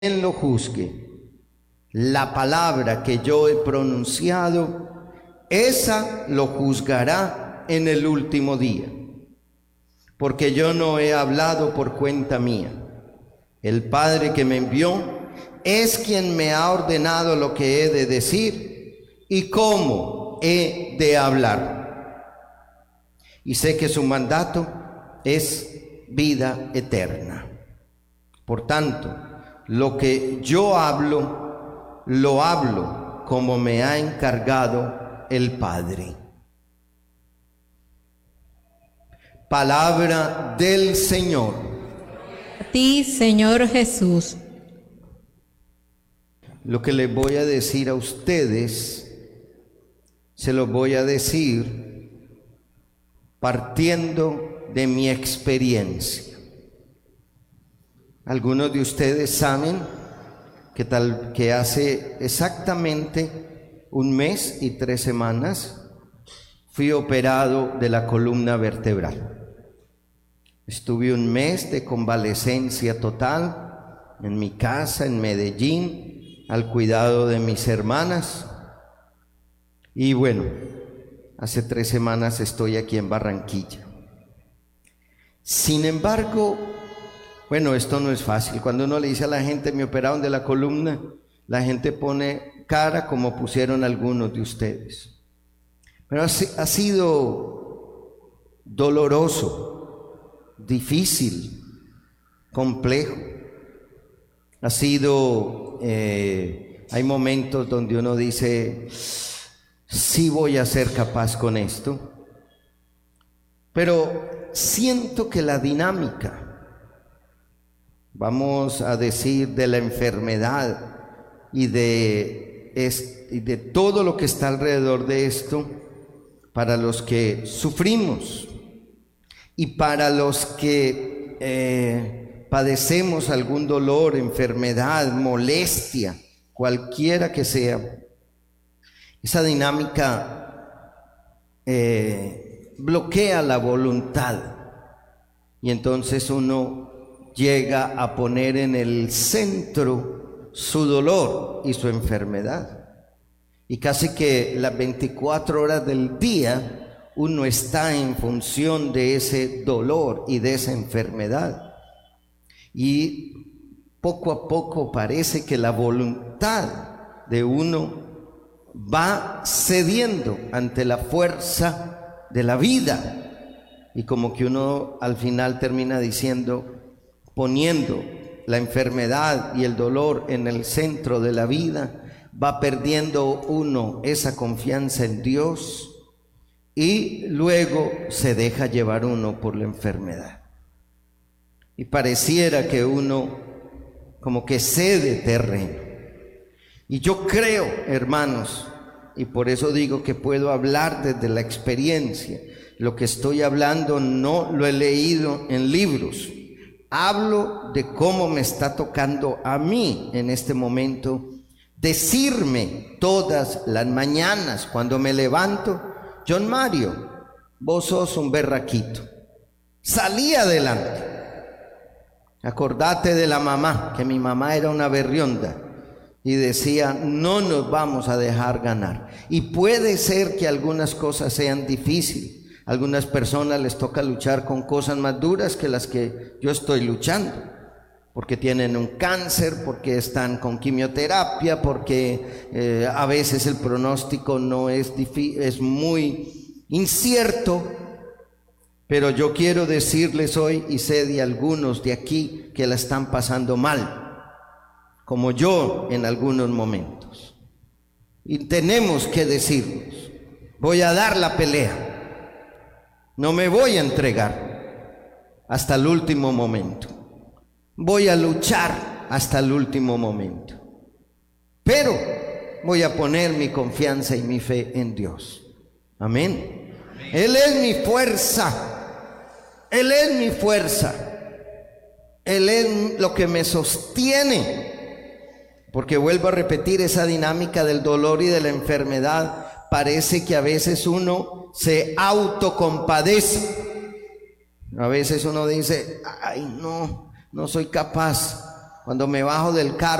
quien lo juzgue. La palabra que yo he pronunciado, esa lo juzgará en el último día. Porque yo no he hablado por cuenta mía. El Padre que me envió es quien me ha ordenado lo que he de decir y cómo he de hablar. Y sé que su mandato es vida eterna. Por tanto, lo que yo hablo, lo hablo como me ha encargado el Padre. Palabra del Señor. A ti, Señor Jesús. Lo que les voy a decir a ustedes, se lo voy a decir partiendo de mi experiencia. Algunos de ustedes saben que hace exactamente 1 mes y 3 semanas fui operado de la columna vertebral. Estuve 1 mes de convalecencia total en mi casa en Medellín, al cuidado de mis hermanas. Y bueno, hace 3 semanas estoy aquí en Barranquilla. Sin embargo, bueno, esto no es fácil. Cuando uno le dice a la gente, me operaron de la columna, la gente pone cara como pusieron algunos de ustedes. Pero ha sido doloroso, difícil, complejo. Ha sido, hay momentos donde uno dice, sí voy a ser capaz con esto. Pero siento que la dinámica, vamos a decir, de la enfermedad y de todo lo que está alrededor de esto, para los que sufrimos y para los que padecemos algún dolor, enfermedad, molestia, cualquiera que sea, esa dinámica bloquea la voluntad y entonces uno llega a poner en el centro su dolor y su enfermedad. Y casi que las 24 horas del día uno está en función de ese dolor y de esa enfermedad. Y poco a poco parece que la voluntad de uno va cediendo ante la fuerza de la vida. Y como que uno al final termina diciendo, poniendo la enfermedad y el dolor en el centro de la vida, va perdiendo uno esa confianza en Dios y luego se deja llevar uno por la enfermedad. Y pareciera que uno como que cede terreno. Y yo creo, hermanos, y por eso digo que puedo hablar desde la experiencia. Lo que estoy hablando no lo he leído en libros. Hablo de cómo me está tocando a mí en este momento decirme todas las mañanas cuando me levanto, John Mario, vos sos un berraquito, salí adelante. Acordate de la mamá, que mi mamá era una berrionda y decía, no nos vamos a dejar ganar. Y puede ser que algunas cosas sean difíciles. Algunas personas les toca luchar con cosas más duras que las que yo estoy luchando, porque tienen un cáncer, porque están con quimioterapia, porque a veces el pronóstico no es muy incierto. Pero yo quiero decirles hoy, y sé de algunos de aquí que la están pasando mal, como yo en algunos momentos. Y tenemos que decirnos, voy a dar la pelea. No me voy a entregar hasta el último momento. Voy a luchar hasta el último momento. Pero voy a poner mi confianza y mi fe en Dios. Amén. Él es mi fuerza. Él es mi fuerza. Él es lo que me sostiene. Porque vuelvo a repetir, esa dinámica del dolor y de la enfermedad, parece que a veces uno se autocompadece. A veces uno dice, ay no soy capaz. Cuando me bajo del carro,